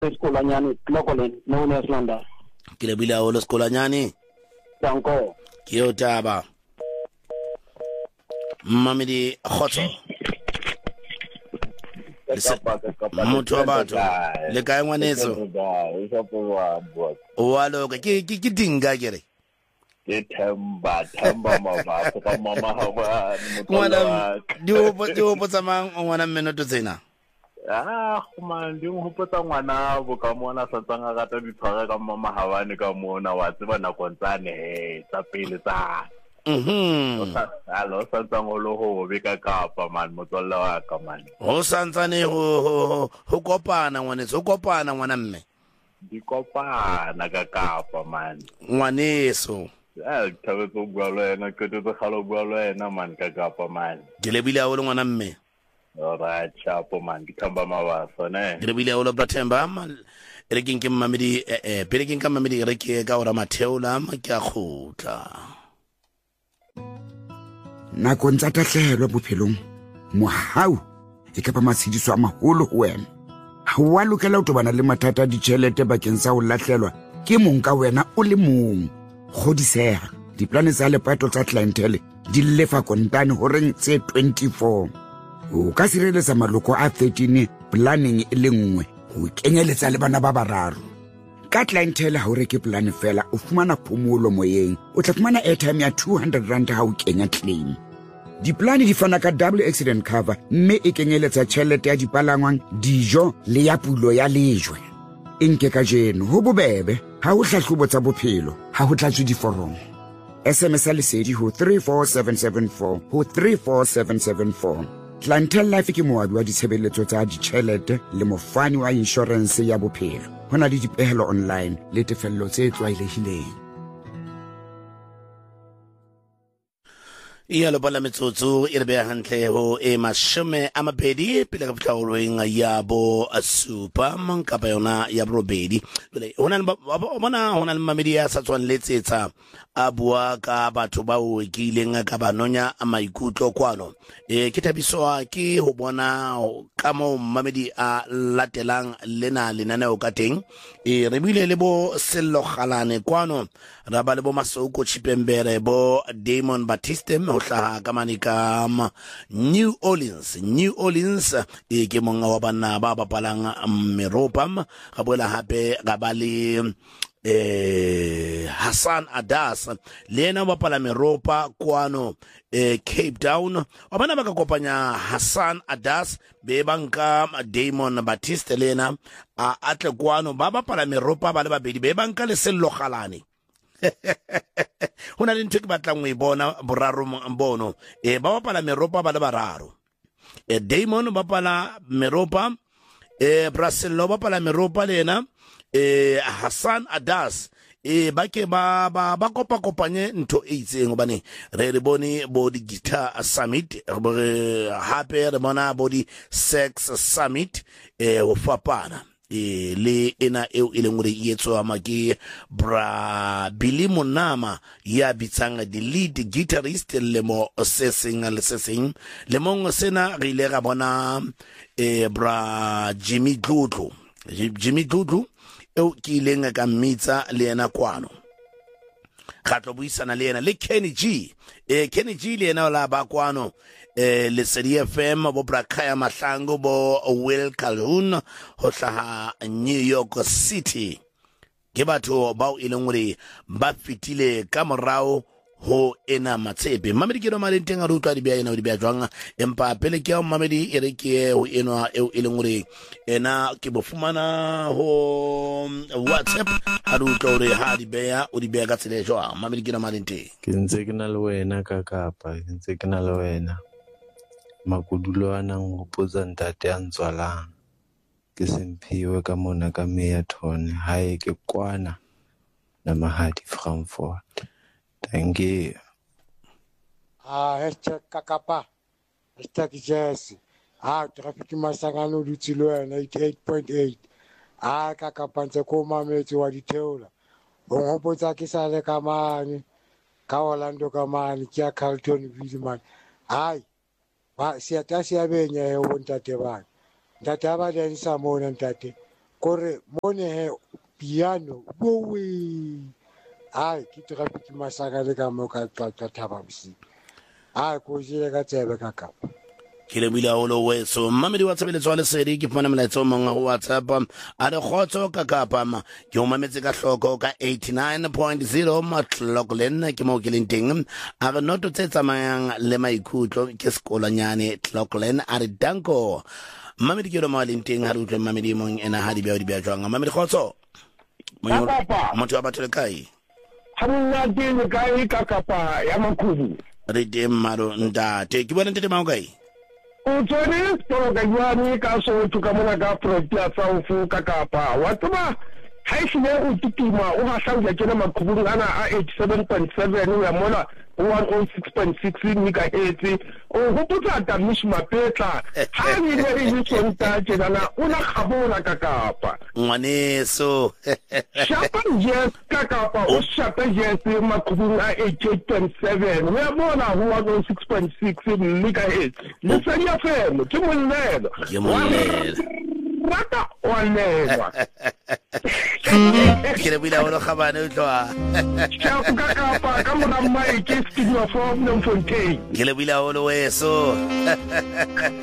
Eskolanyani locally known as London. Ke le bile haholo Sekolanyane. Danko. Ke yo taba. Mamedi Khotso. Motho wa batho le kae ngwaneso wa loka ke dinga kere ke themba mama ka mama ha ngwana di o potsa mang ngwana mmenoto tsena man di mo hopotsa ngwana bo ka mona sa tsanga ga ta di tshwara ka mama habane ka mona wa tseba na kontsane tsa pele tsa Alo santsane lo ho be ka Kapa man motswalla wa ka man. Ho santsane ho kopana ngwaneso, ho kopana ngwana mme. Di kopana ka Kapa man. Ngwaneso. Thabe go bua le ena ke tlo galo bua le ena man ka Kapa man. Ke le bile haholo ngwana mme. Alright chapo man ke thamba mabaso ne. Ke le bile haholo Brathemba man. Ere ke mamedi pele ke mamedi re ke ka ora matheola ma ke a khotla. Nakong tsa tahlehelo bophelong mohau e ka ba matshediso a maholo ho wena ha wa lokela ho tobana le mathata a ditjhelete bakeng sa ho lahlelwa ke mong ka wena o le mong kgodiseha diplane tsa lepato tsa clientele di lefa kontane ho reng tse 24 o ka sireletsa maloko a 13 planning e le nngwe ho kenyeletsa le bana ba bararo ka clientele ha o reke plan fela o fumana phomolo moyeng o tla fumana airtime ya 200 rand ha o kenya claim diplane di fana ka double accident cover mme e kenyeletsa tjhelete ya dipalangwang dijo le ya pulo ya lejwe nke ka jeno ho bobebe ha o hlahlobo tsa bophelo ha ho tlatswe diforomo SMS lesedi ho 34774 ho 34774 Clientele Life ke moabi wa ditshebeletso tsa ditjhelete le mofani wa insurance ya bophelo. Hona le dipehelo online le tefello tse tlwaelehileng. Iya lo bala metsotso e re be hantle ho e mashome a mabedi pele ka fitlaolweng ya bo super manka ba yona ya robedi hona le mamedi ya sa tswan letsetsa a bua ka batho ba o kileng ka banonya a maikutlo kwano ke thabiswa ke ho bona ka mo mamedi a latelang lena lenaneo ka teng re bile le bo Sello Kgalane kwano ra ba le bo Masoko Chipembere bo Damon Batiste hlaha ka manika New Orleans ke monga wa bana ba bapalang Meropa ga boela hape ga ba le Hassan Adas le ena ba pala Meropa kwano Cape Town wa bana ba ka kopanya Hassan Adas be banka Damon Batiste le ena a atle kwano ba pala Meropa ba le babedi be banka le Sello Kgalane hona le ntho ke batlang o e bona boraro mbono ba bapala Meropa ba le bararo Damon ba pala Meropa Brasillo ba pala Meropa lena Hassan Adas ba ke ba kopanye ntho e itseng hobane re bone bo di guitar summit hape re bona bo di sex summit ho fapana le ena eo e leng gore e etswa make bra Billy Monama ya bitsang the lead guitarist le mo seseng le mong sena re ile ga bona bra Jimmy Dludlu eo ke ileng ka mmitsa le ena kwano ga tlo buisana le ena le Kenny G le ena la ba kwano le City FM bo Brakaya Mahlangu bo Will Calhoun ho hlaha New York City ke batho ba e leng gore ba fitile ka morao ho ena matsepe mamedi ke no male teng a rutwa di bia ena di bia jwang empa pele ke o mamedi e re ke ho enwa e leng gore ena ke bo fumana ho WhatsApp a rutwa re ha di bia o di bia ka tsele jwa mamedi ke no male teng ke ntse ke na le wena ka Kapa ke ntse ke na le wena makudulo ana ngopotsa ntate a ntswalang ke Semphiwe ka mona ka Meyathon hae ke kwana na Mahadi Frankfurt. Thank you. Hashtag Kakapa, hashtag Jesse. Traffic masangano dutse le wena 88.8. Kakapa ntse ko mametse wa ditheola. O ngopotsa ke sa le ka mane ka Orlando ka mane ke ya Carlton Villeman. Ba siata sia benya e o ntate bana. Ntate ba le nsa mona ntate. kore mone he piano bowe ai ke traffic masakane ka mo ka thaba bisi ai ko jile ka tsebe ka kapa ke le bile holo we so mamedi wa tsebele tswa le sedi ke fana molaetsa monga go WhatsApp a re khotso ka kapa ma ke o mametse ka hloko ka 89.0 matloklen ke mo ke leng teng a re noto tse tsamayang le maikutlo ke sekolanyane tloklen a re danko mamedi ke lo ma leng teng ha re utlwe mamedi mong ena ha di bya jwang mamedi khotso motho wa batho le kai Hamna din kai ka kapa ya makhudu re teng maro ntate ke bona ntete ma o kai o tsone to ga yane ka so tuka mona ga project ya tsaufo ka kapa wa tsaba hai shi ne o tutima o ha sa ya kena makhudu ana a 87.7 ya mona 106.6 megahertz o hopotsa ta mishma petla ha ni le ni sonta tjena una khabona ka kapa ngwane so shapa yes ka kapa o shapa yes makhudu a 88.7 ya mona 106.6 megahertz le sanya femo ke molelo rata olela ke le bila o khabane o tloa shapa ka kapa ka mona mai ke studio form no fontaine ke le bila o lo weso